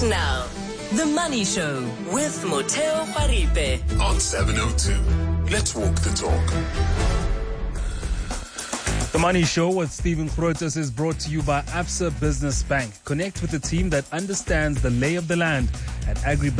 Now, The Money Show with Motheo Paripe on 702. Let's walk the talk. The Money Show with Stephen Grotes is brought to you by Absa Business Bank. Connect with a team that understands the lay of the land at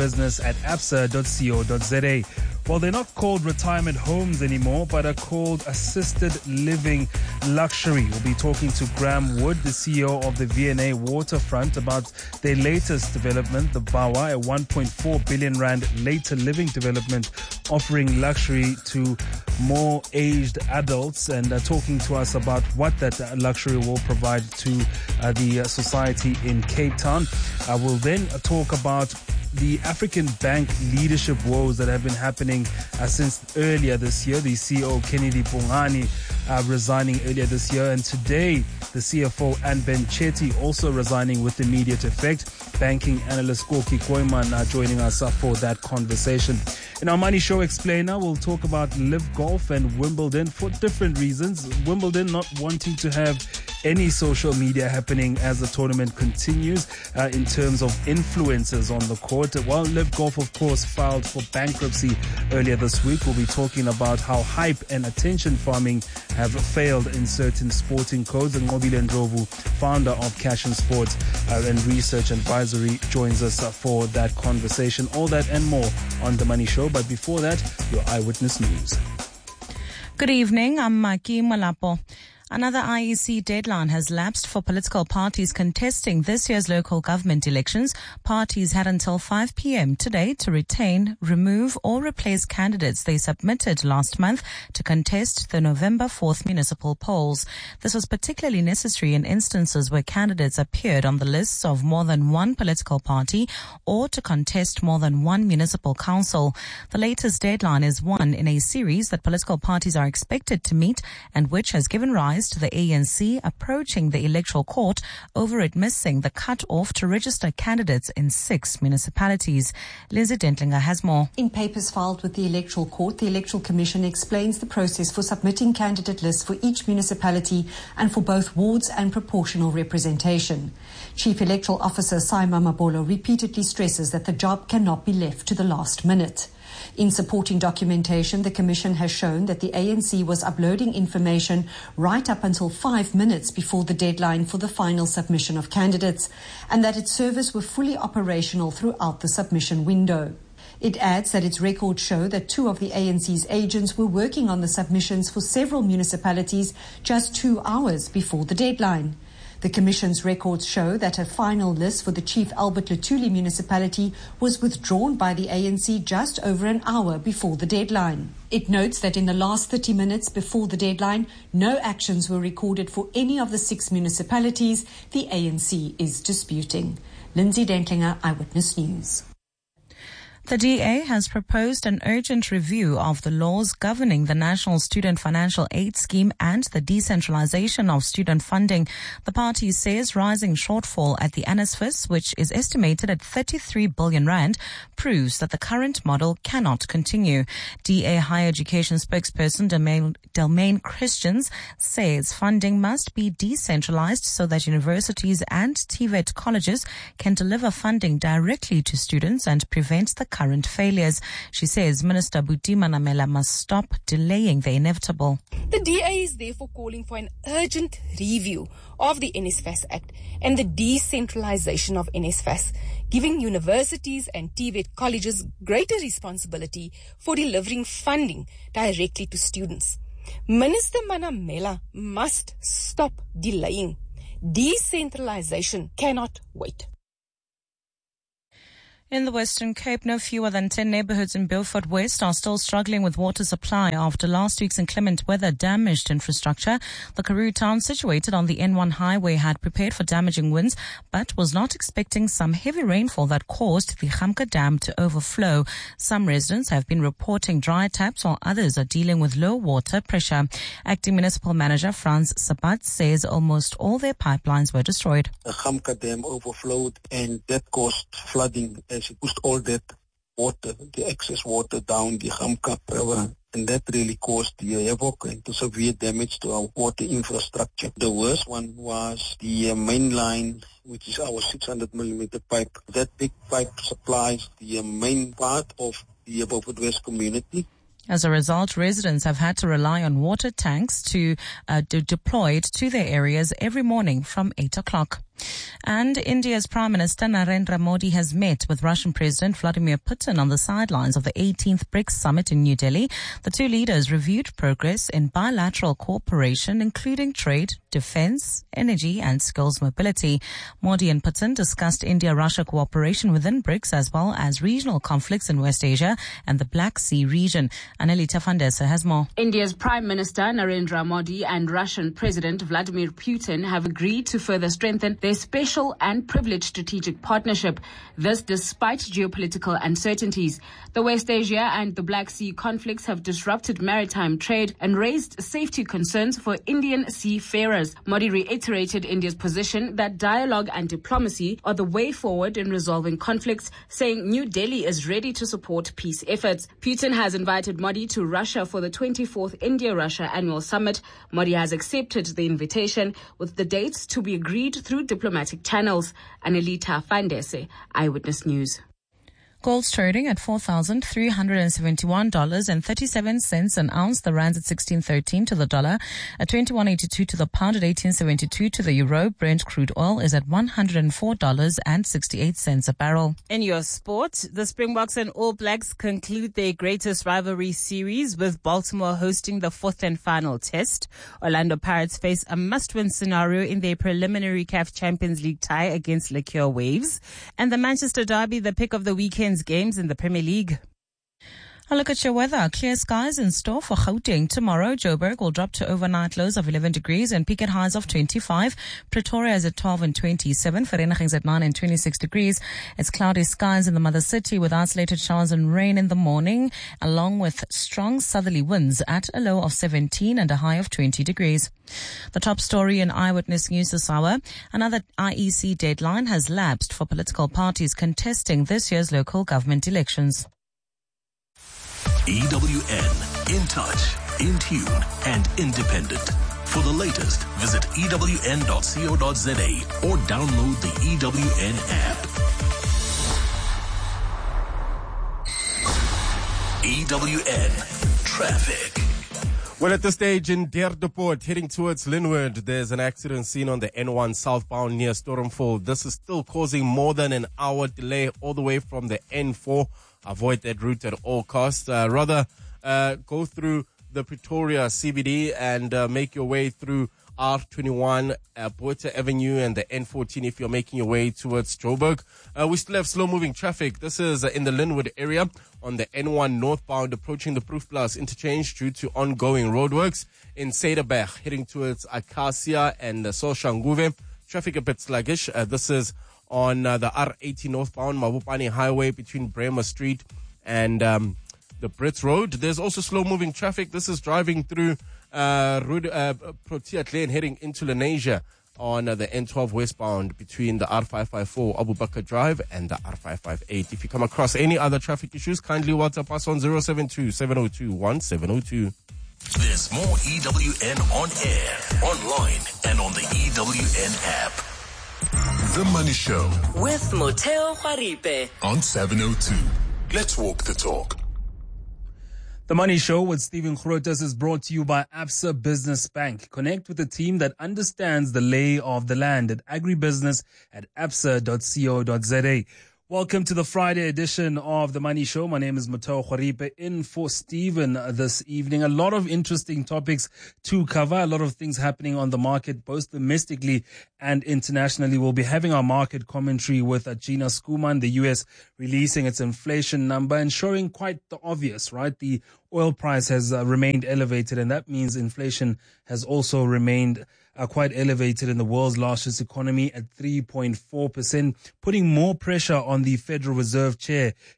agribusiness@absa.co.za. Well, they're not called retirement homes anymore, but are called assisted living luxury. We'll be talking to Graham Wood, the CEO of the V&A Waterfront, about their latest development, the Bawa, a 1.4 billion rand later living development offering luxury to more aged adults, and talking to us about what that luxury will provide to the society in Cape Town. We'll then talk about the African Bank leadership woes that have been happening since earlier this year. The CEO, Kennedy Bongani, resigning earlier this year. And today, the CFO, Anben Chetty, also resigning with immediate effect. Banking analyst Koki Koiman joining us for that conversation. In our Money Show Explainer, we'll talk about Live Golf and Wimbledon for different reasons. Wimbledon not wanting to have any social media happening as the tournament continues in terms of influencers on the court. While Live Golf, of course, filed for bankruptcy earlier this week. We'll be talking about how hype and attention farming have failed in certain sporting codes. And Ngobile Ndlovu, founder of Cash and Sports and Research Advisory, joins us for that conversation. All that and more on The Money Show. But before that, your Eyewitness News. Good evening. I'm Maki Malapo. Another IEC deadline has lapsed for political parties contesting this year's local government elections. Parties had until 5 p.m. today to retain, remove or replace candidates they submitted last month to contest the November 4th municipal polls. This was particularly necessary in instances where candidates appeared on the lists of more than one political party or to contest more than one municipal council. The latest deadline is one in a series that political parties are expected to meet and which has given rise to the ANC approaching the Electoral Court over it missing the cut-off to register candidates in 6 municipalities. Lindsay Dentlinger has more. In papers filed with the Electoral Court, the Electoral Commission explains the process for submitting candidate lists for each municipality and for both wards and proportional representation. Chief Electoral Officer Saima Mabolo repeatedly stresses that the job cannot be left to the last minute. In supporting documentation, the Commission has shown that the ANC was uploading information right up until 5 minutes before the deadline for the final submission of candidates, and that its servers were fully operational throughout the submission window. It adds that its records show that 2 of the ANC's agents were working on the submissions for several municipalities just 2 hours before the deadline. The Commission's records show that a final list for the Chief Albert Luthuli municipality was withdrawn by the ANC just over an hour before the deadline. It notes that in the last 30 minutes before the deadline, no actions were recorded for any of the 6 municipalities the ANC is disputing. Lindsay Dentlinger, Eyewitness News. The DA has proposed an urgent review of the laws governing the National Student Financial Aid Scheme and the decentralization of student funding. The party says rising shortfall at the NSFAS, which is estimated at 33 billion rand, proves that the current model cannot continue. DA Higher Education spokesperson Delmain Christians says funding must be decentralized so that universities and TVET colleges can deliver funding directly to students and prevent the current failures. She says Minister Buti Manamela must stop delaying the inevitable. The DA is therefore calling for an urgent review of the NSFAS Act and the decentralization of NSFAS, giving universities and TVET colleges greater responsibility for delivering funding directly to students. Minister Manamela must stop delaying. Decentralization cannot wait. In the Western Cape, no fewer than 10 neighborhoods in Beaufort West are still struggling with water supply after last week's inclement weather damaged infrastructure. The Karoo town, situated on the N1 highway, had prepared for damaging winds, but was not expecting some heavy rainfall that caused the Gamka Dam to overflow. Some residents have been reporting dry taps, while others are dealing with low water pressure. Acting Municipal Manager Franz Sabat says almost all their pipelines were destroyed. The Gamka Dam overflowed, and that caused flooding. It pushed all that water, the excess water, down the Gamka River and that really caused the havoc and to severe damage to our water infrastructure. The worst one was the main line, which is our 600 millimeter pipe. That big pipe supplies the main part of the Beaufort West community. As a result, residents have had to rely on water tanks to deployed to their areas every morning from 8 o'clock. And India's Prime Minister Narendra Modi has met with Russian President Vladimir Putin on the sidelines of the 18th BRICS summit in New Delhi. The two leaders reviewed progress in bilateral cooperation, including trade, defense, energy, and skills mobility. Modi and Putin discussed India-Russia cooperation within BRICS as well as regional conflicts in West Asia and the Black Sea region. Anelita Fandesa has more. India's Prime Minister Narendra Modi and Russian President Vladimir Putin have agreed to further strengthen their special and privileged strategic partnership. This despite geopolitical uncertainties. The West Asia and the Black Sea conflicts have disrupted maritime trade and raised safety concerns for Indian seafarers. Modi reiterated India's position that dialogue and diplomacy are the way forward in resolving conflicts, saying New Delhi is ready to support peace efforts. Putin has invited Modi to Russia for the 24th India-Russia annual summit. Modi has accepted the invitation, with the dates to be agreed through diplomatic channels. Anelita Fandese, Eyewitness News. Gold's trading at $4,371.37 an ounce. The rand's at 16.13 to the dollar, at 21.82 to the pound, at 18.72 to the euro. Brent crude oil is at $104.68 a barrel. In your sport, the Springboks and All Blacks conclude their greatest rivalry series, with Baltimore hosting the fourth and final test. Orlando Pirates face a must-win scenario in their preliminary CAF Champions League tie against Liqueur Waves. And the Manchester Derby, the pick of the weekend games in the Premier League. A look at your weather. Clear skies in store for Gauteng tomorrow. Joburg will drop to overnight lows of 11 degrees and peak at highs of 25. Pretoria is at 12 and 27. Vereeniging is at 9 and 26 degrees. It's cloudy skies in the mother city with isolated showers and rain in the morning, along with strong southerly winds at a low of 17 and a high of 20 degrees. The top story in Eyewitness News this hour. Another IEC deadline has lapsed for political parties contesting this year's local government elections. EWN, in touch, in tune, and independent. For the latest, visit ewn.co.za or download the EWN app. EWN Traffic. Well, at this stage in Deerdeport, heading towards Linwood, there's an accident seen on the N1 southbound near Stormfold. This is still causing more than an hour delay all the way from the N4. Avoid that route at all costs. Rather, go through the Pretoria CBD and make your way through R21, Porter Avenue and the N14 if you're making your way towards Joburg. We still have slow-moving traffic. This is in the Linwood area on the N1 northbound approaching the Proof Plus interchange due to ongoing roadworks. In Cederberg, heading towards Acacia and Soshanguve. Traffic a bit sluggish. This is on the R80 northbound Mabopane Highway between Bremer Street and the Brits Road. There's also slow-moving traffic. This is driving through Protea Lane heading into Lenasia on the N12 westbound between the R554 Abu Bakr Drive and the R558. If you come across any other traffic issues, kindly WhatsApp us on 072-702-1702. There's more EWN on air, online, and on the EWN app. The Money Show with Moteo Khwaripe on 702. Let's walk the talk. The Money Show with Stephen Grotas is brought to you by Absa Business Bank. Connect with a team that understands the lay of the land at agribusiness@absa.co.za. Welcome to the Friday edition of The Money Show. My name is Moteo Khwaripe, in for Stephen this evening. A lot of interesting topics to cover, a lot of things happening on the market, both domestically and internationally. We'll be having our market commentary with Gina Skuman, the US releasing its inflation number and showing quite the obvious, right? The oil price has remained elevated, and that means inflation has also remained quite elevated in the world's largest economy at 3.4%, putting more pressure on the Federal Reserve Chair,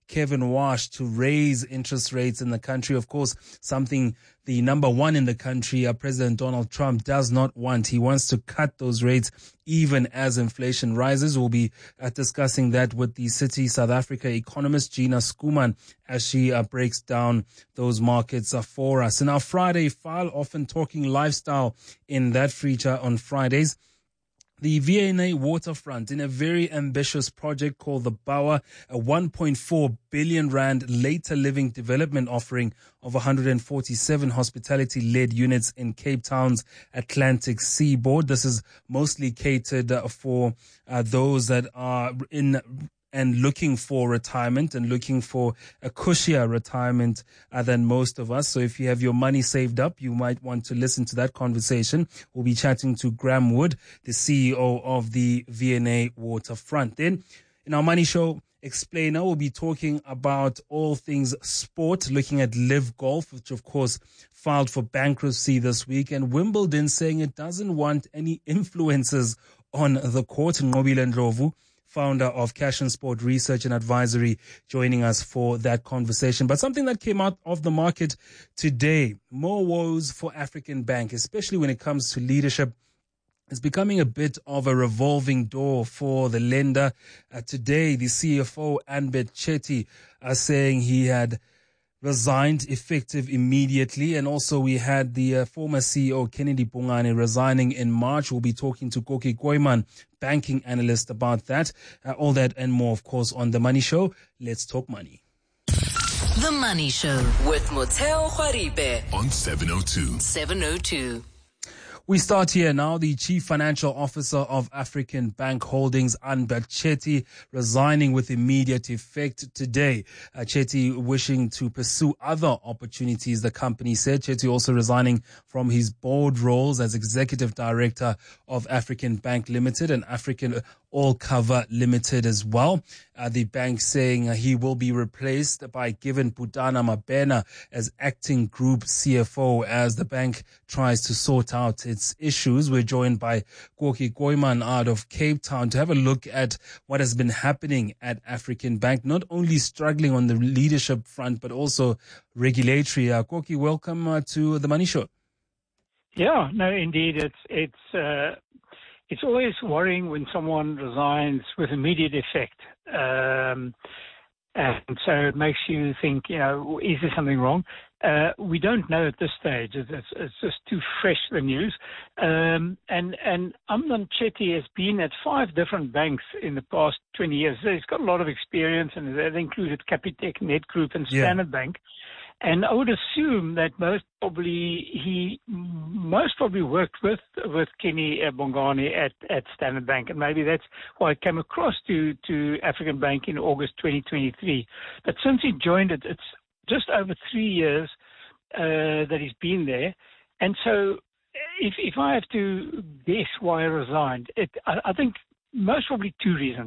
Kevin Walsh to raise interest rates in the country. Of course, something the number one in the country, President Donald Trump, does not want. He wants to cut those rates even as inflation rises. We'll be discussing that with the Citi South Africa economist Gina Schoeman as she breaks down those markets for us. In our Friday file, often talking lifestyle in that feature on Fridays. The V&A Waterfront in a very ambitious project called the Bauer, a 1.4 billion rand later living development offering of 147 hospitality-led units in Cape Town's Atlantic seaboard. This is mostly catered for those that are in and looking for retirement and looking for a cushier retirement than most of us. So if you have your money saved up, you might want to listen to that conversation. We'll be chatting to Graham Wood, the CEO of the V&A Waterfront. Then in our Money Show Explainer, we'll be talking about all things sport, looking at Live Golf, which of course filed for bankruptcy this week, and Wimbledon saying it doesn't want any influencers on the court. Nqobile Ndlovu, founder of Cash and Sport Research and Advisory, joining us for that conversation. But something that came out of the market today, more woes for African Bank, especially when it comes to leadership. It's becoming a bit of a revolving door for the lender. Today, the CFO, Anbet Chetty, are saying he had resigned effective immediately. And also we had the former CEO, Kennedy Bongane, resigning in March. We'll be talking to Koki Koiman, banking analyst, about that. All that and more, of course, on The Money Show. Let's talk money. The Money Show with Motheo Khwaribe On 702. 702. We start here now. The Chief Financial Officer of African Bank Holdings, Anbet Chetty, resigning with immediate effect today. Chetty wishing to pursue other opportunities, the company said. Chetty also resigning from his board roles as Executive Director of African Bank Limited and African All Cover Limited as well. The bank saying he will be replaced by Given Putana Mabena as acting group CFO as the bank tries to sort out its issues. We're joined by Koki Koiman out of Cape Town to have a look at what has been happening at African Bank, not only struggling on the leadership front, but also regulatory. Koki, welcome to The Money Show. Yeah, no, indeed. It's always worrying when someone resigns with immediate effect. And so it makes you think, is there something wrong? We don't know at this stage. It's just too fresh, the news. And Anbet Chetty has been at 5 different banks in the past 20 years. So he's got a lot of experience, and that included Capitec, Net Group, and Standard Bank. And I would assume that he most probably worked with Kenny Bongane at Standard Bank, and maybe that's why I came across to African Bank in August 2023. But since he joined it, it's just over 3 years that he's been there. And so if I have to guess why I resigned, I think most probably 2 reasons.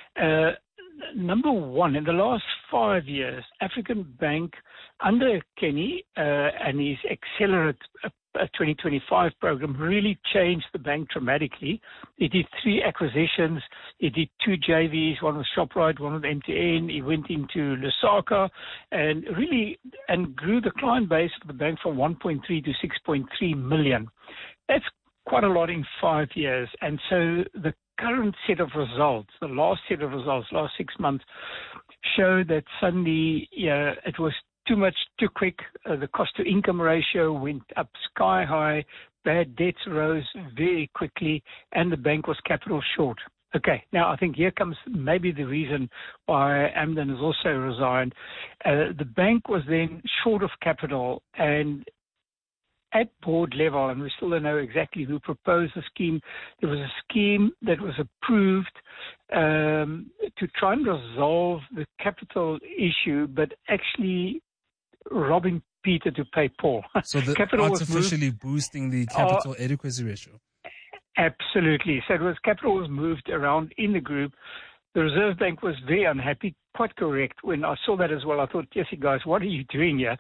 Number one, in the last 5 years, African Bank, under Kenny and his Accelerate 2025 program, really changed the bank dramatically. He did 3 acquisitions. He did 2 JVs, one with ShopRite, one with MTN. He went into Lusaka and grew the client base of the bank from 1.3 to 6.3 million. That's quite a lot in 5 years. And so the current set of results, the last set of results, last 6 months, show that suddenly it was too much, too quick. The cost-to-income ratio went up sky high. Bad debts rose very quickly, and the bank was capital short. Okay, now I think here comes maybe the reason why Amden has also resigned. The bank was then short of capital, and at board level, and we still don't know exactly who proposed the scheme, there was a scheme that was approved to try and resolve the capital issue, but actually robbing Peter to pay Paul. So the artificially boosting the capital adequacy ratio. Absolutely. So capital was moved around in the group. The Reserve Bank was very unhappy, quite correct. When I saw that as well, I thought, Jesse, guys, what are you doing here?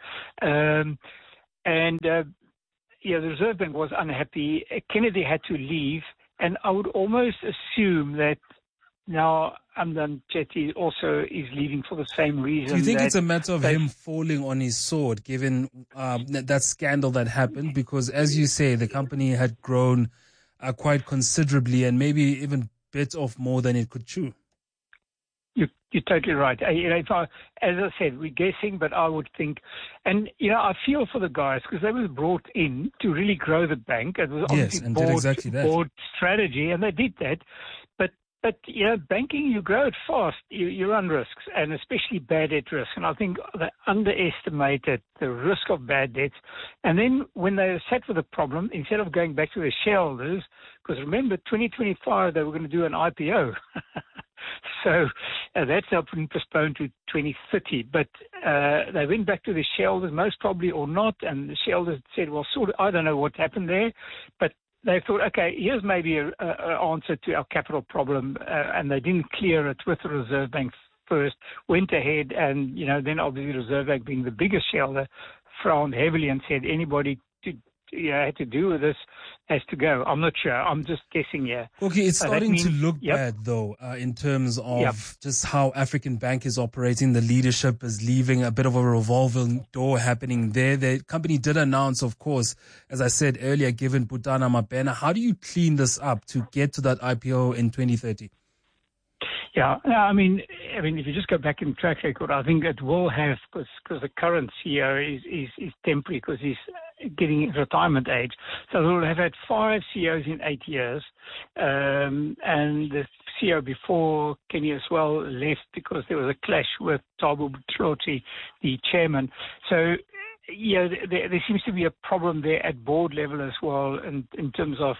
The Reserve Bank was unhappy. Kennedy had to leave, and I would almost assume that now Amdan Chetty also is leaving for the same reason. Do you think it's a matter of him falling on his sword, given that scandal that happened? Because, as you say, the company had grown quite considerably and maybe even bit off more than it could chew. You're totally right. As I said, we're guessing, but I would think, and I feel for the guys because they were brought in to really grow the bank. It was obviously board strategy, and they did that. But banking, you grow it fast. You run risks, and especially bad debt risk. And I think they underestimated the risk of bad debts. And then when they sat with the problem, instead of going back to their shareholders, because remember, 2025 they were going to do an IPO. So that's now been postponed to 2030. But they went back to the shareholders, most probably or not, and the shareholders said, well, sort of, I don't know what happened there, but they thought, okay, here's maybe an answer to our capital problem, and they didn't clear it with the Reserve Bank first, went ahead, and then obviously the Reserve Bank, being the biggest shareholder, frowned heavily and said anybody had to do with this has to go. I'm not sure. I'm just guessing here. Okay, it's starting to look bad, though, in terms of just how African Bank is operating. The leadership is leaving, a bit of a revolving door happening there. The company did announce, of course, as I said earlier, given Putana Mabena. How do you clean this up to get to that IPO in 2030? Yeah, I mean, if you just go back in track record, I think it will have, because the current CEO is temporary because he's getting retirement age. So we'll have had 5 CEOs in 8 years. And the CEO before Kenny as well left because there was a clash with Thabo Mthloti, the chairman. So, there seems to be a problem there at board level as well in terms of,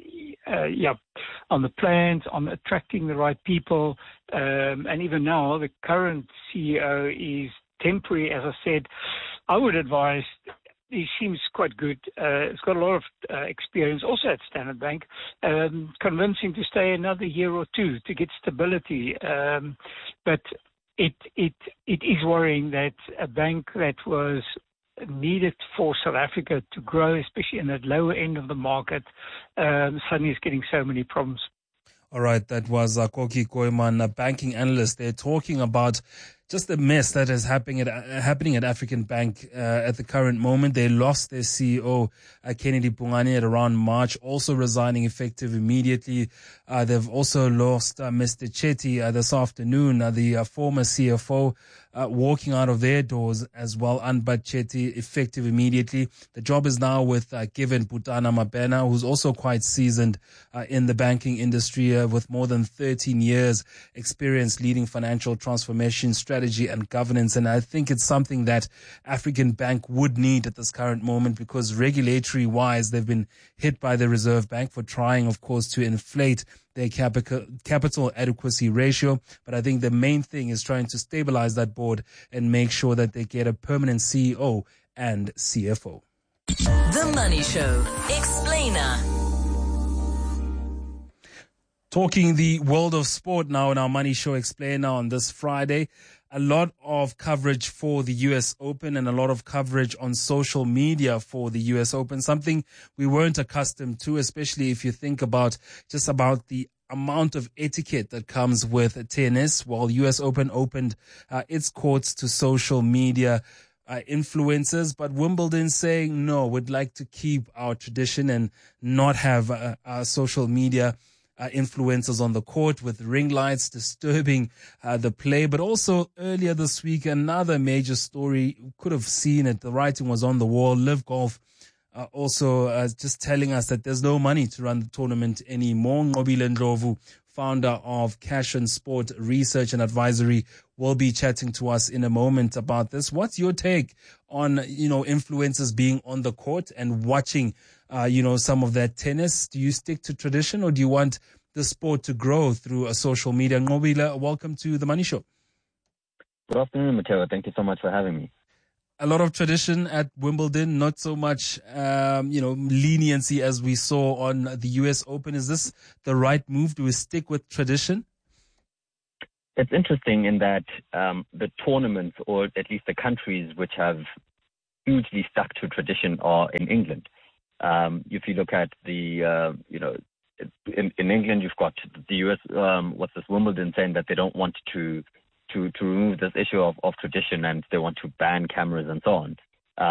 on the plans, on attracting the right people. And even now, the current CEO is temporary, as I said. I would advise, he seems quite good. He's got a lot of experience, also at Standard Bank. Convince him to stay another year or two to get stability. But it is worrying that a bank that was needed for South Africa to grow, especially in that lower end of the market, suddenly is getting so many problems. All right, that was Koki Koiman, a banking analyst. They're talking about just the mess that is happening at African Bank at the current moment. They lost their CEO, Kennedy Pungani, at around March, also resigning effective immediately. They've also lost Mr. Chetty this afternoon, the former CFO, walking out of their doors as well. Anbat Chetty, effective immediately. The job is now with Given Putana Mabena, who's also quite seasoned in the banking industry with more than 13 years experience leading financial transformation, strategy and governance. And I think it's something that African Bank would need at this current moment, because regulatory wise, they've been hit by the Reserve Bank for trying, of course, to inflate their capital adequacy ratio. But I think the main thing is trying to stabilize that board and make sure that they get a permanent CEO and CFO. The Money Show Explainer. Talking the world of sport now in our Money Show Explainer on this Friday. A lot of coverage for the US Open and a lot of coverage on social media for the US Open, something we weren't accustomed to, especially if you think about the amount of etiquette that comes with tennis. While US Open opened its courts to social media influencers, but Wimbledon saying, no, we'd like to keep our tradition and not have social media influencers on the court, with ring lights disturbing the play. But also earlier this week, another major story, you could have seen it, the writing was on the wall. Live Golf also just telling us that there's no money to run the tournament anymore. Nqobile Ndlovu, founder of Cash and Sport Research and Advisory, will be chatting to us in a moment about this. What's your take on, influencers being on the court and watching some of that tennis? Do you stick to tradition, or do you want the sport to grow through a social media? Nqobile, welcome to the Money Show. Good afternoon, Matteo. Thank you so much for having me. A lot of tradition at Wimbledon, not so much, leniency as we saw on the US Open. Is this the right move? Do we stick with tradition? It's interesting in that the tournaments, or at least the countries which have hugely stuck to tradition, are in England. If you look at the, in England, you've got the US, Wimbledon saying that they don't want to remove this issue of tradition and they want to ban cameras and so on.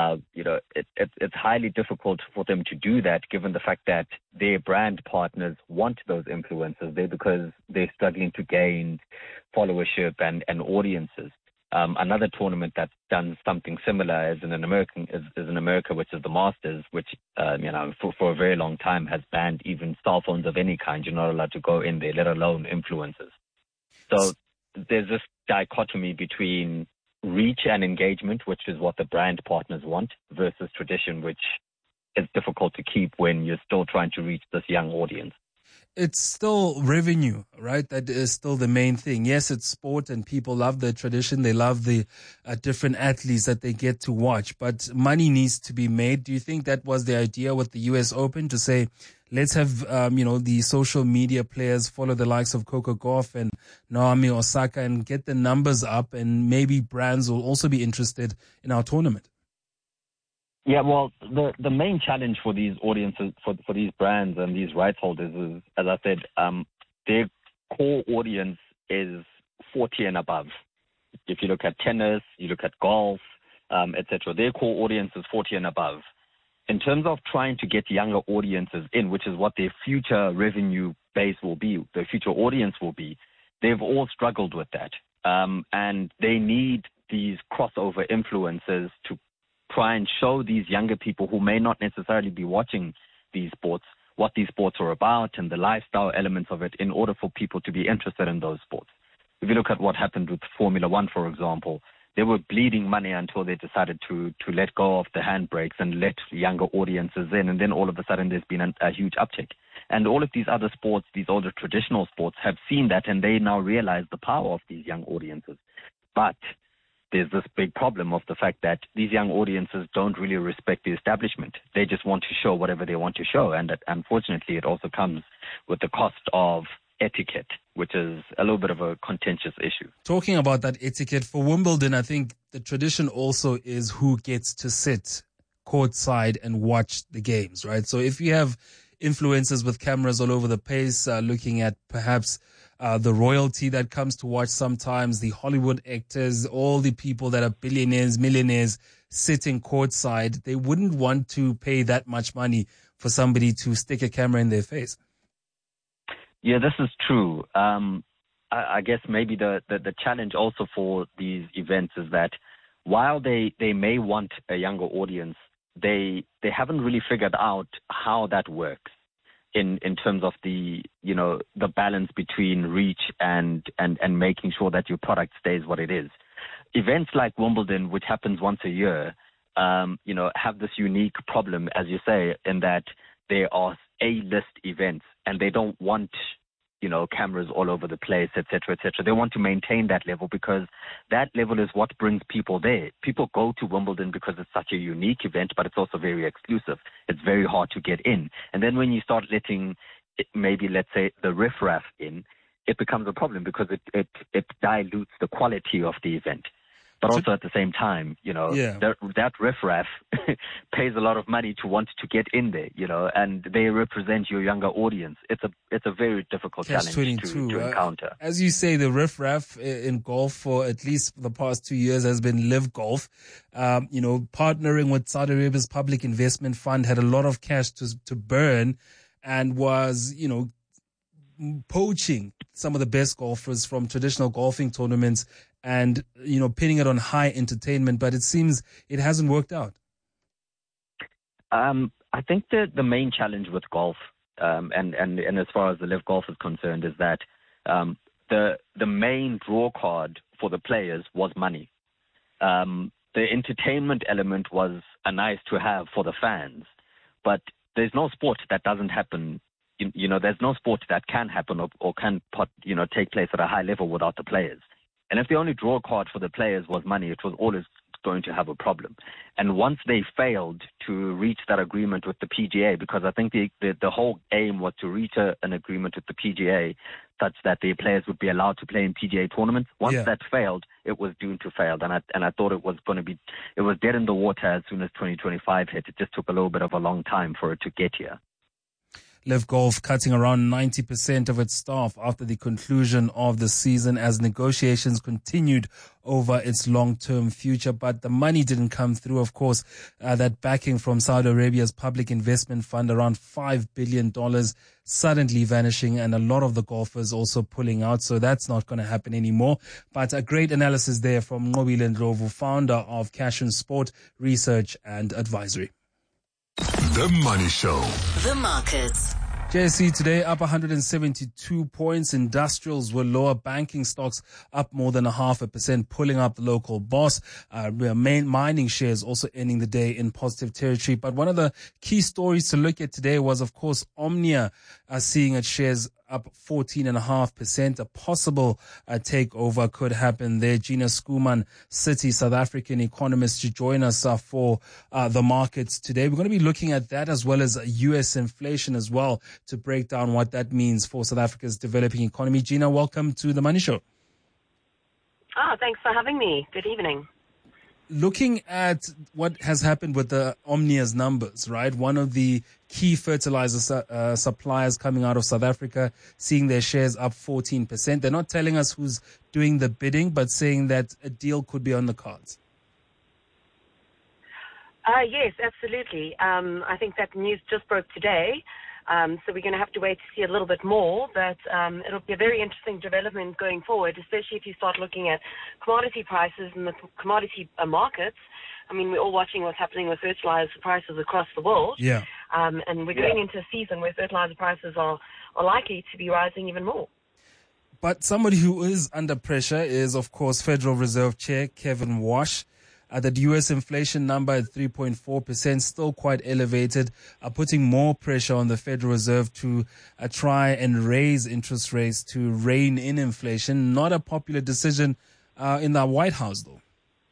It's highly difficult for them to do that given the fact that their brand partners want those influencers there because they're struggling to gain followership and audiences. Another tournament that's done something similar is in America, which is the Masters, which for a very long time has banned even cell phones of any kind. You're not allowed to go in there, let alone influencers. So there's this dichotomy between reach and engagement, which is what the brand partners want, versus tradition, which is difficult to keep when you're still trying to reach this young audience. It's still revenue, right? That is still the main thing. Yes, it's sport and people love the tradition. They love the different athletes that they get to watch, but money needs to be made. Do you think that was the idea with the US Open to say, let's have, the social media players follow the likes of Coco Gauff and Naomi Osaka and get the numbers up, and maybe brands will also be interested in our tournament? Yeah, well, the main challenge for these audiences, for these brands and these rights holders is, as I said, their core audience is 40 and above. If you look at tennis, you look at golf, etc., their core audience is 40 and above. In terms of trying to get younger audiences in, which is what their future revenue base will be, their future audience will be, they've all struggled with that. And they need these crossover influencers to try and show these younger people who may not necessarily be watching these sports what these sports are about and the lifestyle elements of it in order for people to be interested in those sports. If you look at what happened with Formula One, for example, they were bleeding money until they decided to let go of the handbrakes and let younger audiences in. And then all of a sudden there's been a huge uptick. And all of these other sports, these older traditional sports, have seen that and they now realize the power of these young audiences. But there's this big problem of the fact that these young audiences don't really respect the establishment. They just want to show whatever they want to show. And unfortunately, it also comes with the cost of etiquette, which is a little bit of a contentious issue. Talking about that etiquette for Wimbledon, I think the tradition also is who gets to sit courtside and watch the games, right? So if you have influencers with cameras all over the place, looking at perhaps the royalty that comes to watch sometimes, the Hollywood actors, all the people that are billionaires, millionaires sitting courtside, they wouldn't want to pay that much money for somebody to stick a camera in their face. Yeah, this is true. I guess maybe the challenge also for these events is that while they may want a younger audience, they haven't really figured out how that works in terms of the balance between reach and making sure that your product stays what it is. Events like Wimbledon, which happens once a year, have this unique problem, as you say, in that there are A-list events and they don't want cameras all over the place, et cetera, et cetera. They want to maintain that level because that level is what brings people there. People go to Wimbledon because it's such a unique event, but it's also very exclusive. It's very hard to get in. And then when you start letting maybe, let's say, the riffraff in, it becomes a problem because it dilutes the quality of the event. But also at the same time, that riffraff pays a lot of money to want to get in there, and they represent your younger audience. It's a very difficult challenge to encounter. As you say, the riffraff in golf for at least the past 2 years has been Live Golf. Partnering with Saudi Arabia's Public Investment Fund, had a lot of cash to burn and was, poaching some of the best golfers from traditional golfing tournaments and, pinning it on high entertainment, but it seems it hasn't worked out. I think that the main challenge with golf, and as far as the Live Golf is concerned, is that the main draw card for the players was money. The entertainment element was a nice to have for the fans, but there's no sport that doesn't happen. There's no sport that can happen or can take place at a high level without the players. And if the only draw card for the players was money, it was always going to have a problem. And once they failed to reach that agreement with the PGA, because I think the whole aim was to reach an agreement with the PGA such that the players would be allowed to play in PGA tournaments. Once that failed, it was doomed to fail. And I thought it was dead in the water as soon as 2025 hit. It just took a little bit of a long time for it to get here. Liv Golf cutting around 90% of its staff after the conclusion of the season as negotiations continued over its long-term future. But the money didn't come through, of course. That backing from Saudi Arabia's public investment fund, around $5 billion, suddenly vanishing, and a lot of the golfers also pulling out. So that's not going to happen anymore. But a great analysis there from Nqobile Ndlovu, founder of Cash and Sport Research and Advisory. The Money Show. The markets. JSE today up 172 points. Industrials were lower. Banking stocks up more than 0.5%, pulling up the local boss. Main mining shares also ending the day in positive territory. But one of the key stories to look at today was, of course, Omnia seeing its shares up 14.5%. A possible takeover could happen there. Gina Schoeman, Citi, South African economist, to join us for the markets today. We're going to be looking at that as well as U.S. inflation as well to break down what that means for South Africa's developing economy. Gina, welcome to the Money Show. Thanks for having me. Good evening. Looking at what has happened with the Omnia's numbers, right? One of the key fertilizer suppliers coming out of South Africa, seeing their shares up 14%. They're not telling us who's doing the bidding, but saying that a deal could be on the cards. Yes, absolutely. I think that news just broke today. So we're going to have to wait to see a little bit more, but it'll be a very interesting development going forward, especially if you start looking at commodity prices and the commodity markets. I mean, we're all watching what's happening with fertilizer prices across the world. Yeah. And we're going into a season where fertilizer prices are likely to be rising even more. But somebody who is under pressure is, of course, Federal Reserve Chair Kevin Warsh. The U.S. inflation number at 3.4%, still quite elevated, putting more pressure on the Federal Reserve to try and raise interest rates to rein in inflation. Not a popular decision in the White House, though.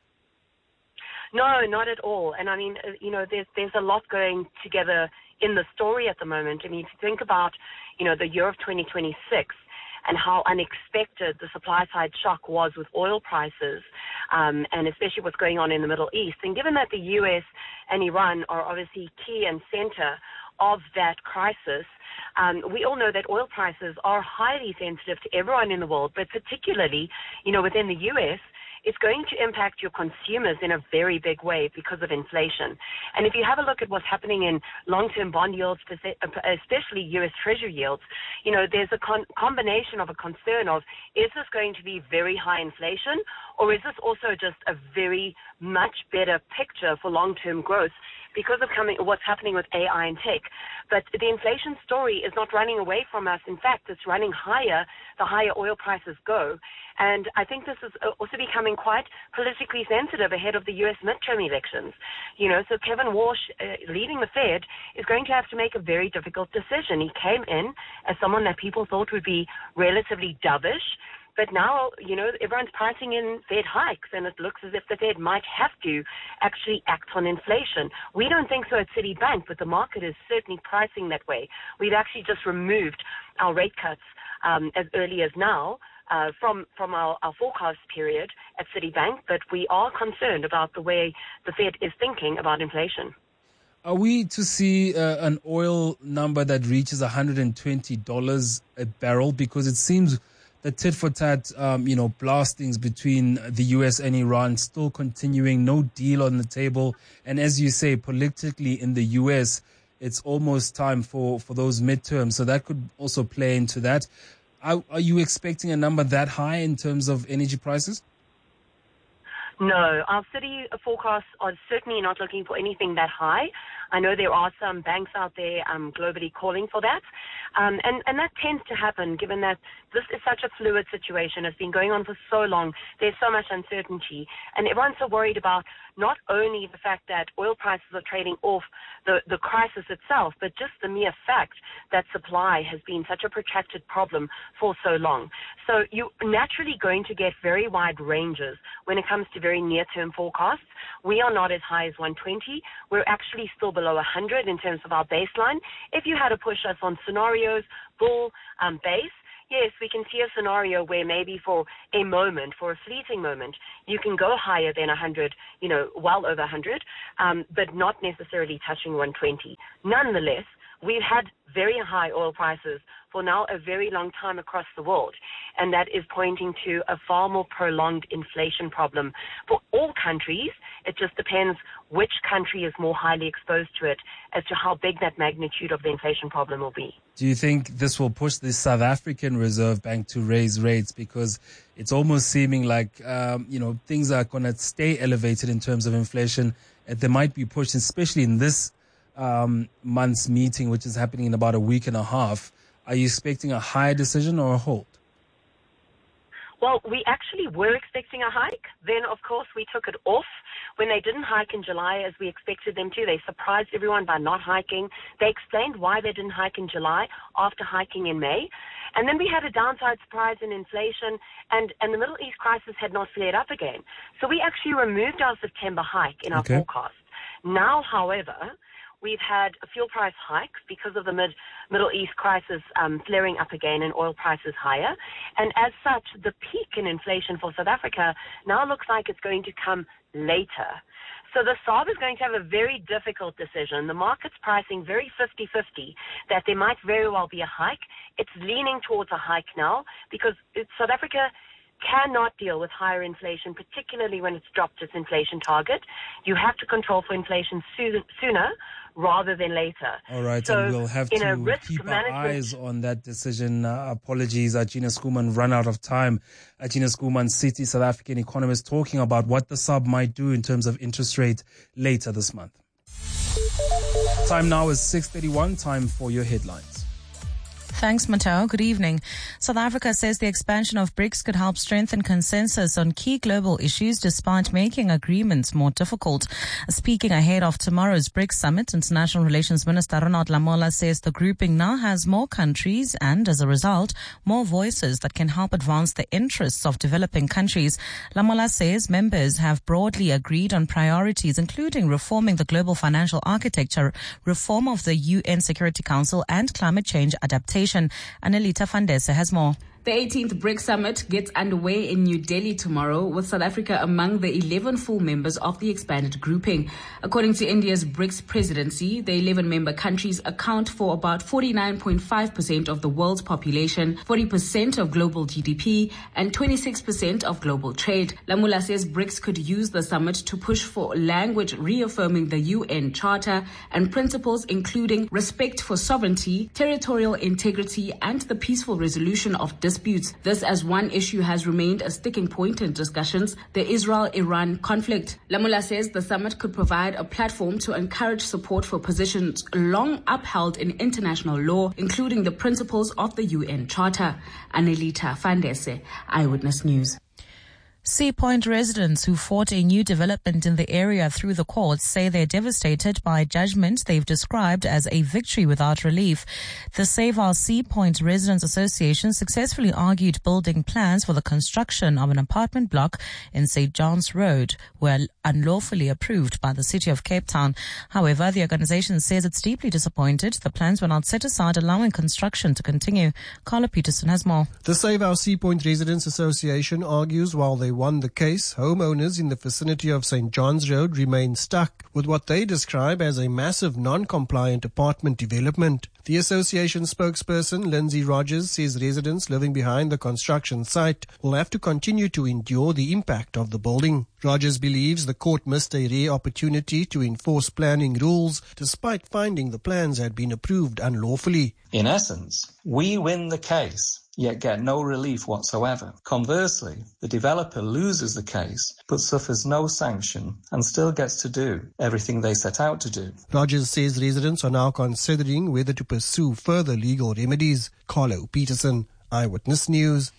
No, not at all. And I mean, there's a lot going together in the story at the moment. I mean, if you think about, the year of 2026, and how unexpected the supply side shock was with oil prices, and especially what's going on in the Middle East. And given that the US and Iran are obviously key and center of that crisis, we all know that oil prices are highly sensitive to everyone in the world, but particularly, within the US, it's going to impact your consumers in a very big way because of inflation. And if you have a look at what's happening in long-term bond yields, especially U.S. Treasury yields, there's a combination of a concern of, is this going to be very high inflation, or is this also just a very much better picture for long-term growth because of what's happening with AI and tech? But the inflation story is not running away from us. In fact, it's running higher the higher oil prices go. And I think this is also becoming quite politically sensitive ahead of the U.S. midterm elections. So Kevin Warsh, leading the Fed, is going to have to make a very difficult decision. He came in as someone that people thought would be relatively dovish. But now, everyone's pricing in Fed hikes, and it looks as if the Fed might have to actually act on inflation. We don't think so at Citibank, but the market is certainly pricing that way. We've actually just removed our rate cuts as early as now from our forecast period at Citibank, but we are concerned about the way the Fed is thinking about inflation. Are we to see an oil number that reaches $120 a barrel? Because it seems the tit-for-tat, blastings between the U.S. and Iran still continuing, no deal on the table. And as you say, politically in the U.S., it's almost time for those midterms. So that could also play into that. Are you expecting a number that high in terms of energy prices? No, our city forecasts are certainly not looking for anything that high. I know there are some banks out there globally calling for that. And that tends to happen given that this is such a fluid situation. It's been going on for so long. There's so much uncertainty. And everyone's so worried about not only the fact that oil prices are trading off the crisis itself, but just the mere fact that supply has been such a protracted problem for so long. So you're naturally going to get very wide ranges when it comes to very near-term forecasts. We are not as high as 120. We're actually still below 100 in terms of our baseline. If you had to push us on scenarios, bull, base, yes, we can see a scenario where maybe for a moment, for a fleeting moment, you can go higher than 100, well over 100, but not necessarily touching 120. Nonetheless, we've had very high oil prices for now a very long time across the world, and that is pointing to a far more prolonged inflation problem for all countries. It just depends which country is more highly exposed to it as to how big that magnitude of the inflation problem will be. Do you think this will push the South African Reserve Bank to raise rates? Because it's almost seeming like, things are going to stay elevated in terms of inflation. They might be pushed, especially in this month's meeting, which is happening in about a week and a half. Are you expecting a higher decision or a hold? Well, we actually were expecting a hike. Then, of course, we took it off when they didn't hike in July as we expected them to. They surprised everyone by not hiking. They explained why they didn't hike in July after hiking in May. And then we had a downside surprise in inflation, and the Middle East crisis had not flared up again. So we actually removed our September hike in our forecast. Now, however, we've had a fuel price hike because of the Middle East crisis flaring up again and oil prices higher. And as such, the peak in inflation for South Africa now looks like it's going to come later. So the SARB is going to have a very difficult decision. The market's pricing very 50-50 that there might very well be a hike. It's leaning towards a hike now because South Africa cannot deal with higher inflation, particularly when it's dropped its inflation target. You have to control for inflation sooner rather than later. All right, so and we'll have to keep our eyes on that decision. Apologies, Gina Schoeman, run out of time. Gina Schoeman, City South African economist, talking about what the SARB might do in terms of interest rate later this month. Time now is 6:31, time for your headlines. Thanks, Mateo. Good evening. South Africa says the expansion of BRICS could help strengthen consensus on key global issues despite making agreements more difficult. Speaking ahead of tomorrow's BRICS summit, International Relations Minister Ronald Lamola says the grouping now has more countries and, as a result, more voices that can help advance the interests of developing countries. Lamola says members have broadly agreed on priorities, including reforming the global financial architecture, reform of the UN Security Council, and climate change adaptation. Anelita Fandese has more. The 18th BRICS Summit gets underway in New Delhi tomorrow, with South Africa among the 11 full members of the expanded grouping. According to India's BRICS presidency, the 11-member countries account for about 49.5% of the world's population, 40% of global GDP, and 26% of global trade. Lamula says BRICS could use the summit to push for language reaffirming the UN Charter and principles including respect for sovereignty, territorial integrity, and the peaceful resolution of disputes. This as one issue has remained a sticking point in discussions, the Israel-Iran conflict. Lamula says the summit could provide a platform to encourage support for positions long upheld in international law, including the principles of the UN Charter. Anelita Fandese, Eyewitness News. Sea Point residents who fought a new development in the area through the courts say they're devastated by a judgment they've described as a victory without relief. The Save Our Sea Point Residents Association successfully argued building plans for the construction of an apartment block in St. John's Road were unlawfully approved by the City of Cape Town. However, the organization says it's deeply disappointed the plans were not set aside, allowing construction to continue. Carla Peterson has more. The Save Our Sea Point Residents Association argues while they won the case, homeowners in the vicinity of St. John's Road remain stuck with what they describe as a massive non-compliant apartment development. The association spokesperson, Lindsay Rogers, says residents living behind the construction site will have to continue to endure the impact of the building. Rogers believes the court missed a rare opportunity to enforce planning rules despite finding the plans had been approved unlawfully. In essence, we win the case, yet get no relief whatsoever. Conversely, the developer loses the case, but suffers no sanction and still gets to do everything they set out to do. Rogers says residents are now considering whether to pursue further legal remedies. Carlo Peterson, Eyewitness News.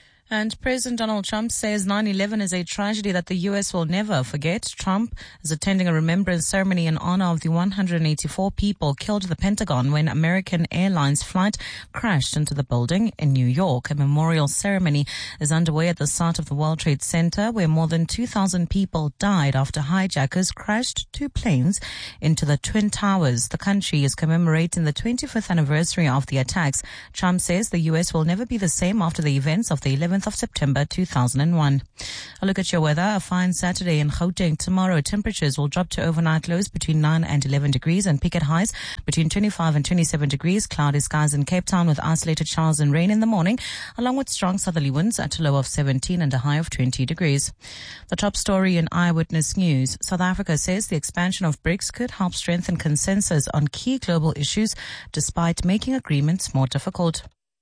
And President Donald Trump says 9/11 is a tragedy that the U.S. will never forget. Trump is attending a remembrance ceremony in honor of the 184 people killed at the Pentagon when American Airlines flight crashed into the building in New York. A memorial ceremony is underway at the site of the World Trade Center, where more than 2,000 people died after hijackers crashed two planes into the Twin Towers. The country is commemorating the 25th anniversary of the attacks. Trump says the U.S. will never be the same after the events of the 11th 7th of September 2001. A look at your weather. A fine Saturday in Gauteng. Tomorrow, temperatures will drop to overnight lows between 9 and 11 degrees and peak at highs between 25 and 27 degrees. Cloudy skies in Cape Town with isolated showers and rain in the morning, along with strong southerly winds at a low of 17 and a high of 20 degrees. The top story in Eyewitness News. South Africa says the expansion of BRICS could help strengthen consensus on key global issues despite making agreements more difficult.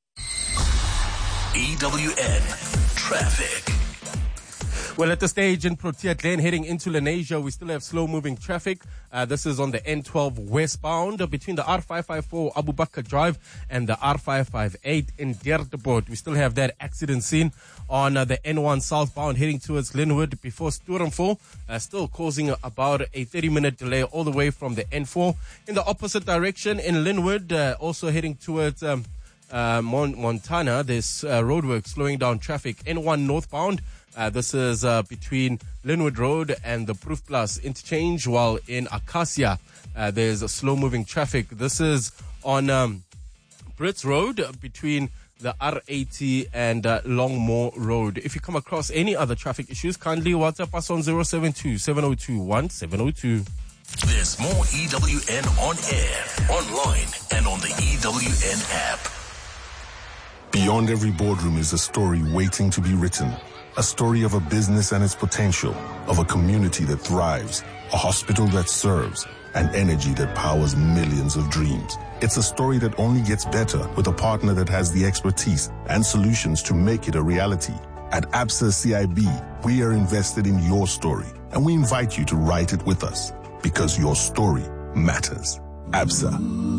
EWN Traffic. Well, at the stage in Protea Glen heading into Lenasia, we still have slow-moving traffic. This is on the N12 westbound between the R554 Abu Bakr Drive and the R558 in Deerdeport. We still have that accident scene on the N1 southbound heading towards Linwood before Sturmville, still causing about a 30-minute delay all the way from the N4. In the opposite direction in Linwood, also heading towards Montana, there's roadwork slowing down traffic. N1 northbound. This is between Linwood Road and the Proof Plus interchange, while in Acacia, there's a slow-moving traffic. This is on Brits Road between the R80 and Longmore Road. If you come across any other traffic issues, kindly WhatsApp us on 072-702-1702. There's more EWN on air, online, and on the EWN app. Beyond every boardroom is a story waiting to be written. A story of a business and its potential, of a community that thrives, a hospital that serves, and energy that powers millions of dreams. It's a story that only gets better with a partner that has the expertise and solutions to make it a reality. At Absa CIB, we are invested in your story, and we invite you to write it with us, because your story matters. Absa,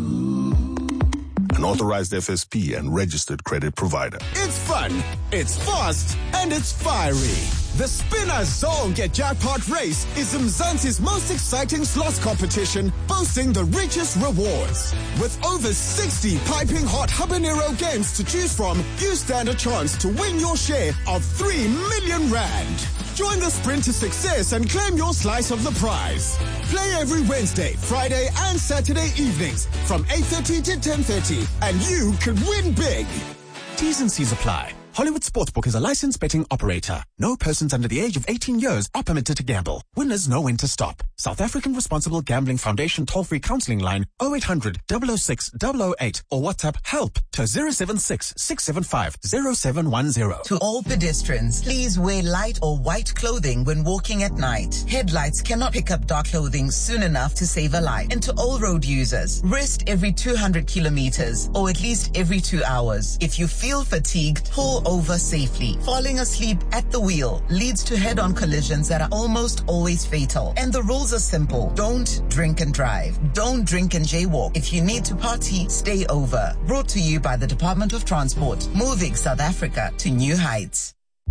an authorized FSP and registered credit provider. It's fun, it's fast, and it's fiery. The Spinner Zonke Jackpot Race is Mzansi's most exciting slots competition, boasting the richest rewards. With over 60 piping hot habanero games to choose from, you stand a chance to win your share of 3 million rand. Join the sprint to success and claim your slice of the prize. Play every Wednesday, Friday, and Saturday evenings from 8:30 to 10:30, and you could win big. T's and C's apply. Hollywood Sportsbook is a licensed betting operator. No persons under the age of 18 years are permitted to gamble. Winners know when to stop. South African Responsible Gambling Foundation toll-free counseling line 0800 006 008 or WhatsApp help to 076 675 0710. To all pedestrians, please wear light or white clothing when walking at night. Headlights cannot pick up dark clothing soon enough to save a life. And to all road users, rest every 200 kilometers or at least every 2 hours. If you feel fatigued, pull over safely. Falling asleep at the wheel leads to head-on collisions that are almost always fatal. And the rules are simple. Don't drink and drive. Don't drink and jaywalk. If you need to party, stay over. Brought to you by the Department of Transport, moving South Africa to new heights.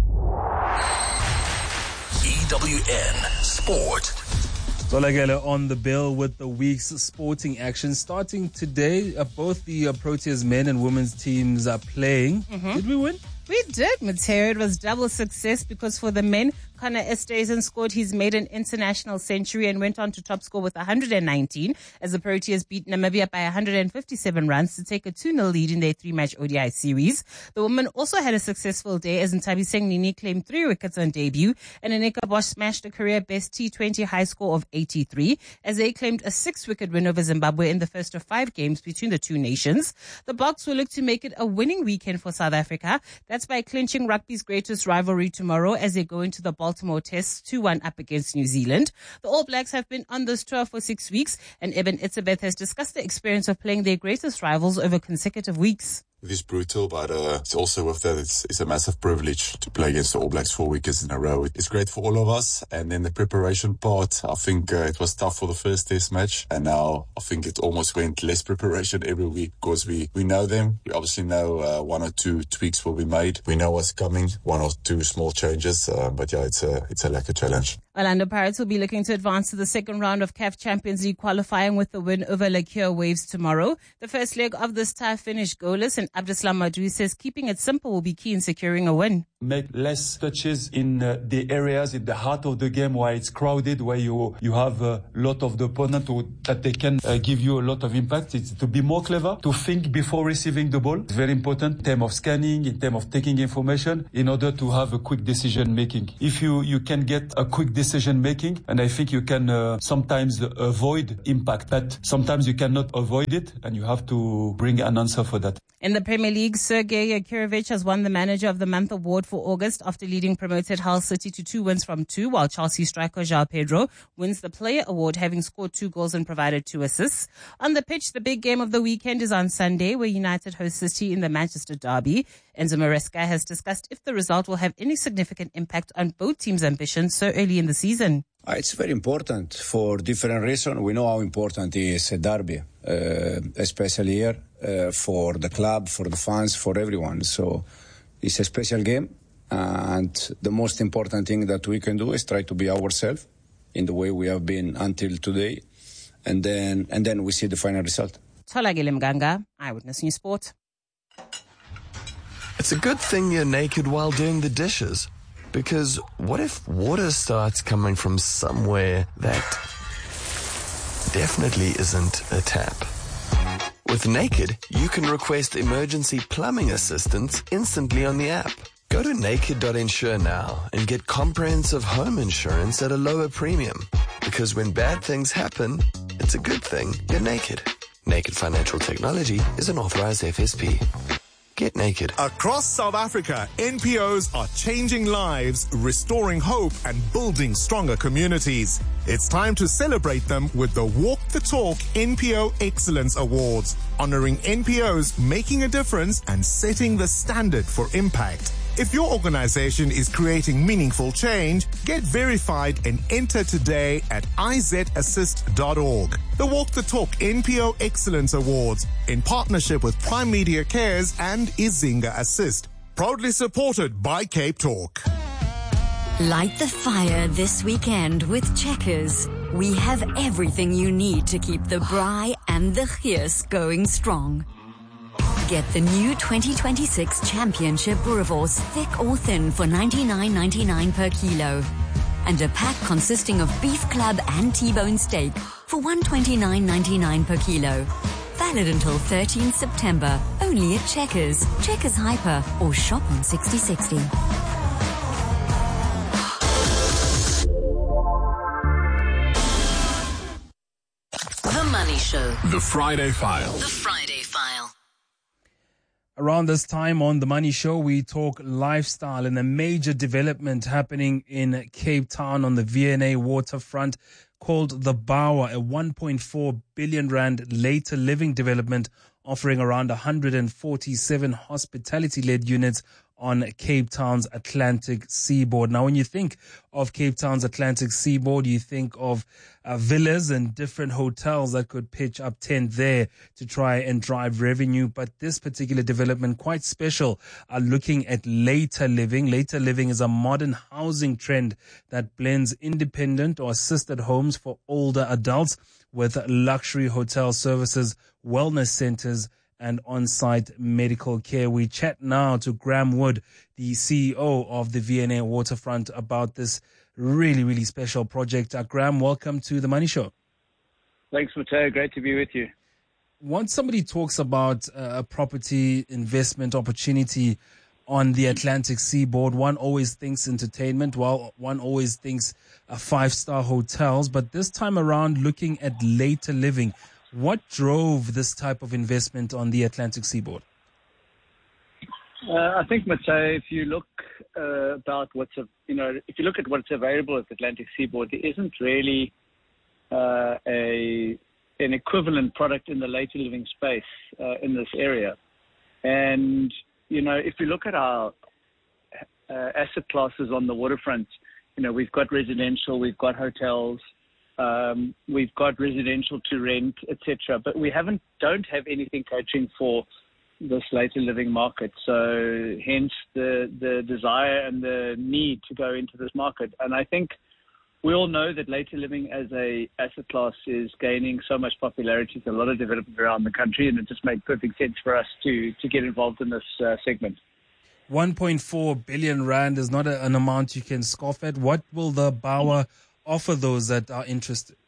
EWN Sport. Zolagele on the bill with the week's sporting action. Starting today, both the Proteas men and women's teams are playing. Did we win? We did, Mateo. It was double success because for the men, Connor Esterhuizen scored his maiden international century and went on to top score with 119 as the Proteas beat Namibia by 157 runs to take a 2-0 lead in their 3-match ODI series. The women also had a successful day as Ntabiseng Nini claimed 3 wickets on debut and Anika Bosch smashed a career-best T20 high score of 83 as they claimed a 6-wicket win over Zimbabwe in the first of 5 games between the two nations. The Boks will look to make it a winning weekend for South Africa. That's by clinching rugby's greatest rivalry tomorrow as they go into the Baltimore Test 2-1 up against New Zealand. The All Blacks have been on this tour for 6 weeks, and Eben Itzebeth has discussed the experience of playing their greatest rivals over consecutive weeks. It is brutal, but it's also with that, it's a massive privilege to play against the All Blacks 4 weekends in a row. It's great for all of us. And then the preparation part, I think it was tough for the first test match. And now I think it almost went less preparation every week because we know them. We obviously know 1 or 2 tweaks will be made. We know what's coming, 1 or 2 small changes. But yeah, it's a like a challenge. Orlando Pirates will be looking to advance to the second round of CAF Champions League qualifying with the win over Lakure Waves tomorrow. The first leg of this tie finished goalless, and Abdeslam Madoui says keeping it simple will be key in securing a win. Make less touches in the areas in the heart of the game where it's crowded, where you have a lot of the opponent that they can give you a lot of impact. It's to be more clever, to think before receiving the ball. It's very important in terms of scanning, in terms of taking information, in order to have a quick decision making. If you can get a quick decision making, and I think you can sometimes avoid impact, but sometimes you cannot avoid it, and you have to bring an answer for that. In the Premier League, Sergei Yakirovich has won the Manager of the Month award for August after leading promoted Hull City to 2 wins from 2, while Chelsea striker João Pedro wins the Player Award, having scored 2 goals and provided 2 assists. On the pitch, the big game of the weekend is on Sunday, where United host City in the Manchester Derby. Enzo Maresca has discussed if the result will have any significant impact on both teams' ambitions so early in the season. It's very important for different reasons. We know how important it is a derby, especially here, for the club, for the fans, for everyone. So it's a special game. And the most important thing that we can do is try to be ourselves in the way we have been until today. And then we see the final result. Tolagile Mganga, Eyewitness News Sport. It's a good thing you're naked while doing the dishes. Because what if water starts coming from somewhere that definitely isn't a tap? With Naked, you can request emergency plumbing assistance instantly on the app. Go to naked.insure now and get comprehensive home insurance at a lower premium. Because when bad things happen, it's a good thing you're naked. Naked Financial Technology is an authorized FSP. Get naked. Across South Africa, NPOs are changing lives, restoring hope, and building stronger communities. It's time to celebrate them with the Walk the Talk NPO Excellence Awards, honoring NPOs making a difference and setting the standard for impact. If your organization is creating meaningful change, get verified and enter today at izassist.org. The Walk the Talk NPO Excellence Awards, in partnership with Prime Media Cares and Izinga Assist. Proudly supported by Cape Talk. Light the fire this weekend with Checkers. We have everything you need to keep the braai and the gees going strong. Get the new 2026 Championship Boerewors thick or thin for $99.99 per kilo. And a pack consisting of beef club and T-bone steak for $129.99 per kilo. Valid until 13th September, only at Checkers, Checkers Hyper, or shop on 6060. The Money Show. The Friday File. The Friday File. Around this time on The Money Show, we talk lifestyle and a major development happening in Cape Town on the V&A waterfront called The Bower, a 1.4 billion rand later living development offering around 147 hospitality-led units on Cape Town's Atlantic seaboard. Now, when you think of Cape Town's Atlantic seaboard, you think of villas and different hotels that could pitch up tent there to try and drive revenue. But this particular development, quite special, looking at later living. Later living is a modern housing trend that blends independent or assisted homes for older adults with luxury hotel services, wellness centers, and on-site medical care. We chat now to Graham Wood, the CEO of the V&A Waterfront, about this really, really special project. Graham, welcome to The Money Show. Thanks, Matteo. Great to be with you. Once somebody talks about a property investment opportunity on the Atlantic seaboard, one always thinks entertainment, while one always thinks five-star hotels. But this time around, looking at later living, what drove this type of investment on the Atlantic seaboard? I think, Matteo, if you look if you look at what's available at the Atlantic seaboard, there isn't really an equivalent product in the later living space in this area. And if you look at our asset classes on the waterfront, we've got residential, we've got hotels. We've got residential to rent, etc. But we don't have anything catering for this later living market. So hence the desire and the need to go into this market. And I think we all know that later living as a asset class is gaining so much popularity to a lot of development around the country, and it just made perfect sense for us to get involved in this segment. 1.4 billion rand is not an amount you can scoff at. What will the BAWA offer those that are interested?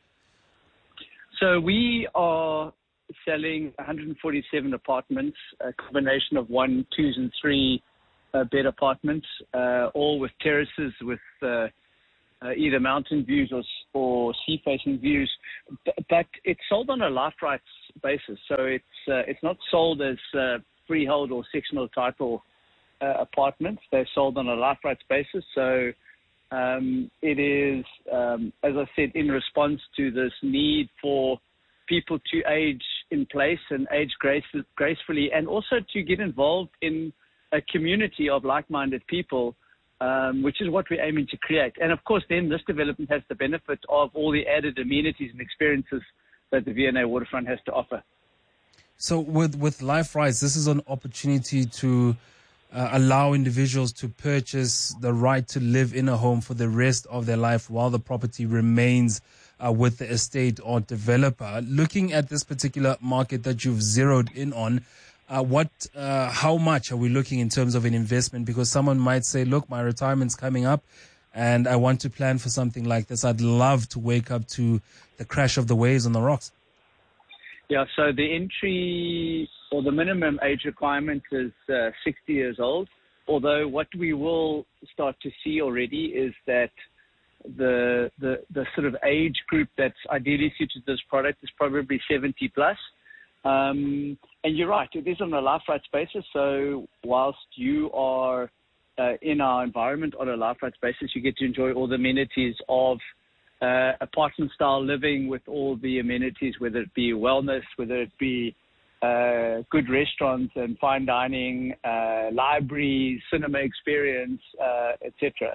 So we are selling 147 apartments, a combination of 1, 2s, and 3 bed apartments, all with terraces with either mountain views or sea-facing views. But it's sold on a life rights basis, so it's not sold as freehold or sectional title apartments. They're sold on a life rights basis. So it is, as I said, in response to this need for people to age in place and age gracefully, and also to get involved in a community of like-minded people, which is what we're aiming to create. And of course, then this development has the benefit of all the added amenities and experiences that the V&A Waterfront has to offer. So with Life Rights, this is an opportunity to allow individuals to purchase the right to live in a home for the rest of their life while the property remains with the estate or developer. Looking at this particular market that you've zeroed in on, how much are we looking in terms of an investment? Because someone might say, look, my retirement's coming up and I want to plan for something like this. I'd love to wake up to the crash of the waves on the rocks. Yeah, so the entry or the minimum age requirement is 60 years old, although what we will start to see already is that the sort of age group that's ideally suited to this product is probably 70 plus. And you're right, it is on a life rights basis. So whilst you are in our environment on a life rights basis, you get to enjoy all the amenities of apartment style living with all the amenities, whether it be wellness, whether it be good restaurants and fine dining, libraries, cinema experience, etc.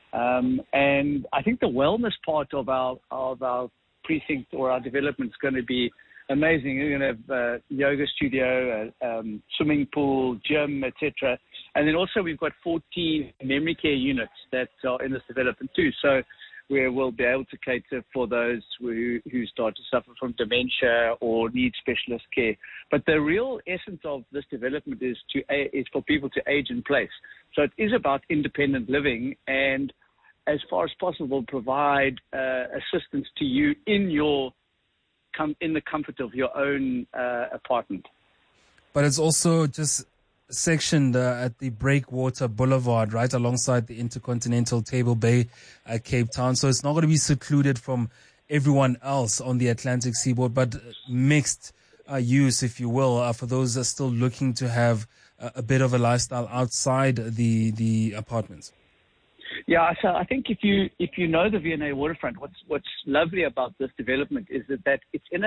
And I think the wellness part of our precinct or our development is going to be amazing. You're going to have a yoga studio, swimming pool, gym, etc. And then also we've got 14 memory care units that are in this development too. So we will be able to cater for those who start to suffer from dementia or need specialist care. But the real essence of this development is for people to age in place. So it is about independent living and, as far as possible, provide assistance to you in the comfort of your own apartment. But it's also just sectioned at the Breakwater Boulevard, right alongside the Intercontinental Table Bay, Cape Town. So it's not going to be secluded from everyone else on the Atlantic seaboard, but mixed use, if you will, for those that are still looking to have a bit of a lifestyle outside the apartments. Yeah, so I think if you know the V&A Waterfront, what's lovely about this development is that it's in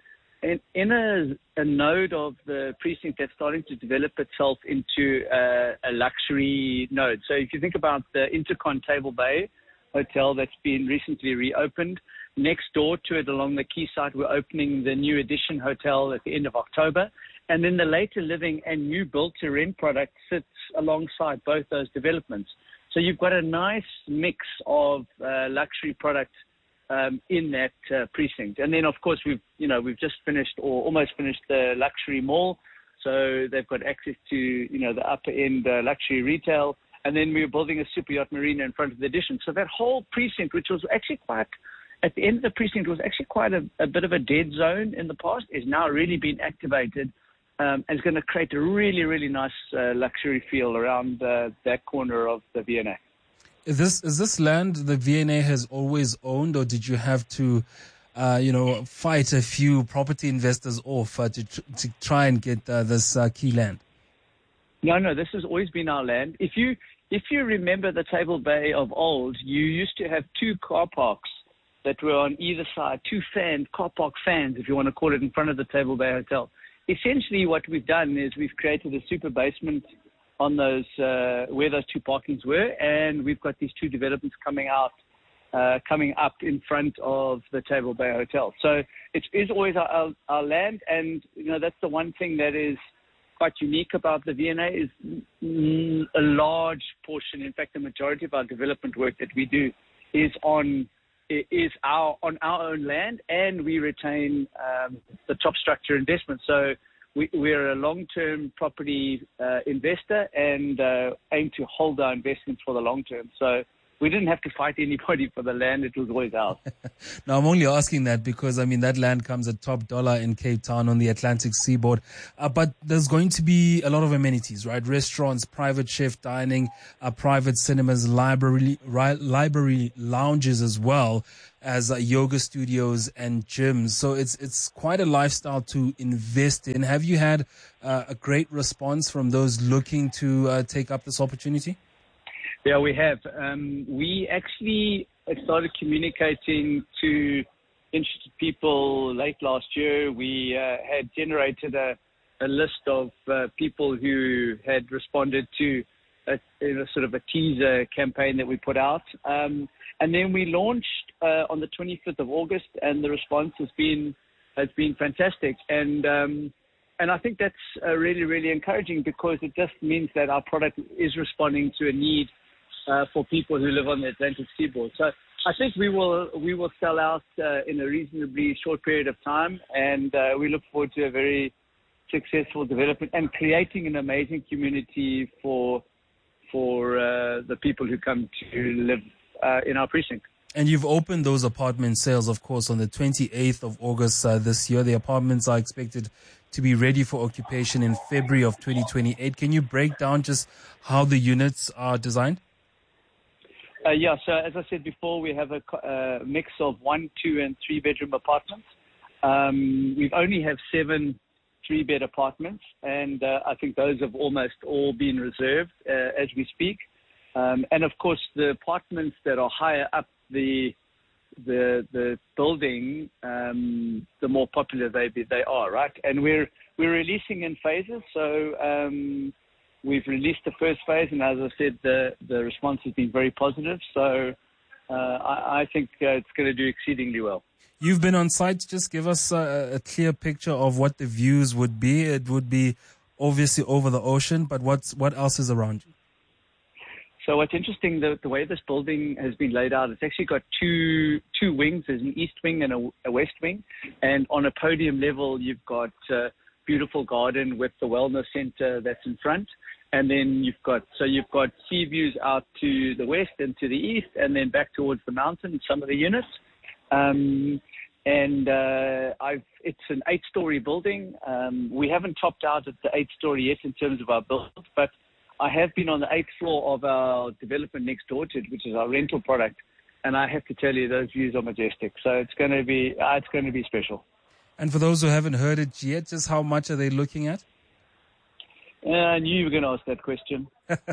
a node of the precinct that's starting to develop itself into a luxury node. So if you think about the Intercon Table Bay Hotel that's been recently reopened, next door to it along the quayside, we're opening the New Edition Hotel at the end of October. And then the later living and new built-to-rent product sits alongside both those developments. So you've got a nice mix of luxury products in that precinct. And then, of course, we've just finished or almost finished the luxury mall. So they've got access to, the upper end luxury retail. And then we're building a super yacht marina in front of the Edition. So that whole precinct, which was actually at the end of the precinct was actually quite a bit of a dead zone in the past, is now really being activated. And it's going to create a really, really nice luxury feel around that corner of the V&A. Is this land the V&A has always owned, or did you have to, fight a few property investors off to try and get this key land? No, this has always been our land. If you remember the Table Bay of old, you used to have two car parks that were on either side, car park fans, if you want to call it, in front of the Table Bay Hotel. Essentially, what we've done is we've created a super basement on those where those two parkings were, and we've got these two developments coming up in front of the Table Bay Hotel. So it is always our land, and that's the one thing that is quite unique about the V&A is a large portion, in fact, the majority of our development work that we do is on is on our own land, and we retain the top structure investment. So we're a long-term property investor and aim to hold our investments for the long term. So we didn't have to fight anybody for the land. It was always ours. Now, I'm only asking that because, that land comes at top dollar in Cape Town on the Atlantic seaboard. But there's going to be a lot of amenities, right? Restaurants, private chef dining, private cinemas, library lounges as well as yoga studios and gyms. So it's quite a lifestyle to invest in. Have you had a great response from those looking to take up this opportunity? Yeah, we have. We actually started communicating to interested people late last year. We had generated a list of people who had responded to a sort of a teaser campaign that we put out. And then we launched on the 25th of August, and the response has been fantastic. And I think that's really, really encouraging, because it just means that our product is responding to a need for people who live on the Atlantic seaboard. So I think we will sell out in a reasonably short period of time, and we look forward to a very successful development and creating an amazing community for the people who come to live in our precinct. And you've opened those apartment sales, of course, on the 28th of August this year. The apartments are expected to be ready for occupation in February of 2028. Can you break down just how the units are designed? Yeah, so as I said before, we have a mix of 1, 2, and 3 bedroom apartments. We've only have 7 3-bed apartments, and I think those have almost all been reserved as we speak. And of course, the apartments that are higher up the building, the more popular they are, right? And we're releasing in phases. So we've released the first phase, and as I said, the response has been very positive. So I think it's going to do exceedingly well. You've been on site. Just give us a clear picture of what the views would be. It would be obviously over the ocean, but what else is around you? So what's interesting, the way this building has been laid out, it's actually got two wings. There's an east wing and a west wing. And on a podium level, you've got a beautiful garden with the wellness center that's in front. And then you've got sea views out to the west and to the east, and then back towards the mountain, some of the units. It's an 8-story building. We haven't topped out at the 8-story yet in terms of our build, but I have been on the 8th floor of our development next door to it, which is our rental product, and I have to tell you, those views are majestic. So it's going to be special. And for those who haven't heard it yet, just how much are they looking at? I knew you were going to ask that question.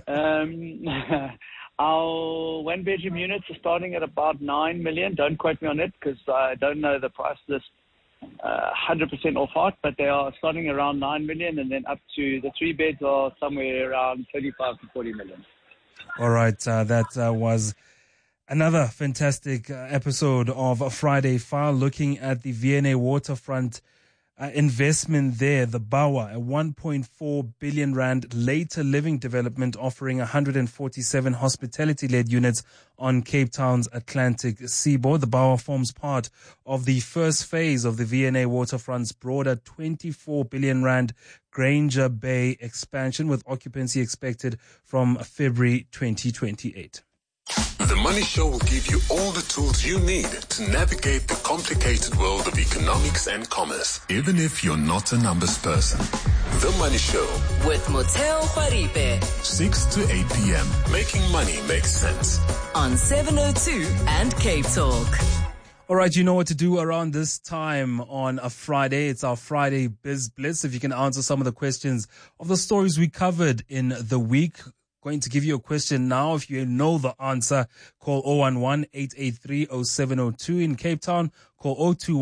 Our 1-bedroom units are starting at about 9 million. Don't quote me on it, because I don't know the price list 100% off heart, but they are starting around 9 million, and then up to the 3 beds are somewhere around 35 to 40 million. All right. That was another fantastic episode of Friday File, looking at the V&A Waterfront investment there, the Bawa, a 1.4 billion rand later living development offering 147 hospitality-led units on Cape Town's Atlantic seaboard. The Bawa forms part of the first phase of the V&A Waterfront's broader 24 billion rand Granger Bay expansion, with occupancy expected from February 2028. The Money Show will give you all the tools you need to navigate the complicated world of economics and commerce, even if you're not a numbers person. The Money Show with Moteo Paripe, 6 to 8 p.m. Making money make sense on 702 and Cape Talk. All right, you know what to do around this time on a Friday. It's our Friday Biz Blitz. If you can answer some of the questions of the stories we covered in the week. Going to give you a question now. If you know the answer, call 011-883-0702. In Cape Town, call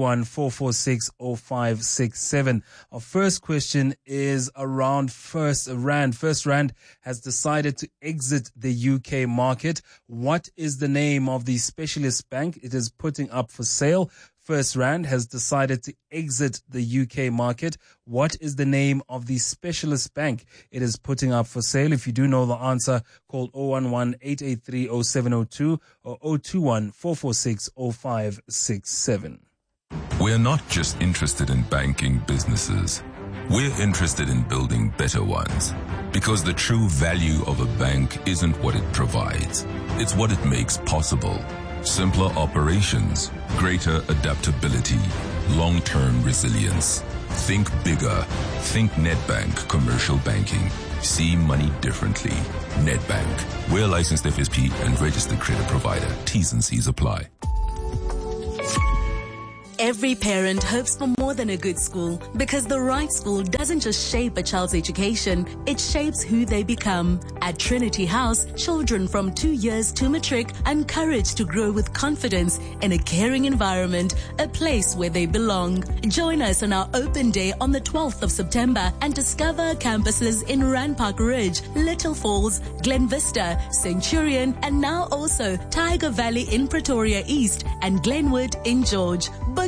021-446-0567. Our first question is around First Rand. First Rand has decided to exit the UK market. What is the name of the specialist bank it is putting up for sale? First Rand has decided to exit the UK market. What is the name of the specialist bank it is putting up for sale? If you do know the answer, call 011-883-0702 or 021-446-0567. We're not just interested in banking businesses. We're interested in building better ones. Because the true value of a bank isn't what it provides. It's what it makes possible. Simpler operations, greater adaptability, long-term resilience. Think bigger. Think Nedbank Commercial Banking. See money differently. Nedbank. We're a licensed FSP and registered credit provider. T's and C's apply. Every parent hopes for more than a good school, because the right school doesn't just shape a child's education, it shapes who they become. At Trinity House, children from 2 years to matric are encouraged to grow with confidence in a caring environment, a place where they belong. Join us on our open day on the 12th of September and discover campuses in Randpark Ridge, Little Falls, Glen Vista, Centurion, and now also Tiger Valley in Pretoria East and Glenwood in George. Book